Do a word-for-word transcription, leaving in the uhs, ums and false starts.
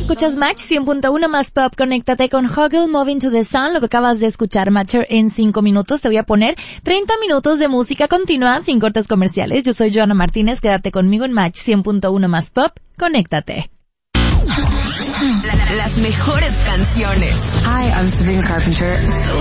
escuchas Match cien punto uno más pop. Conéctate con Huggle, Moving to the Sun. Lo que acabas de escuchar, Matcher, en cinco minutos. Te voy a poner treinta minutos de música continua sin cortes comerciales. Yo soy Joana Martínez. Quédate conmigo en Match cien punto uno más pop. Conéctate. Las mejores canciones. Hi, I'm Sabrina Carpenter.